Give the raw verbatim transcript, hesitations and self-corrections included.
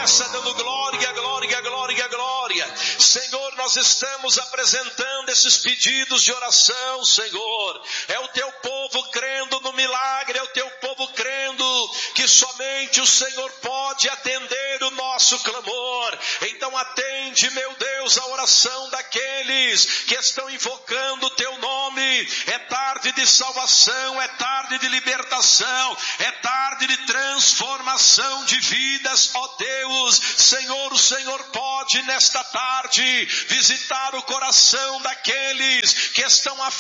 Começa dando glória, glória, glória, glória. Senhor, nós estamos apresentando esses pedidos de oração, Senhor. É o teu povo crendo no milagre, é o teu povo crendo que somente o Senhor pode atender o nosso clamor. Então atende, meu Deus, a oração daqueles que estão invocando o teu nome. É tarde de salvação, é tarde de libertação, é tarde de transformação de vidas, ó Deus. Senhor, o Senhor pode nesta tarde visitar o coração daqueles que estão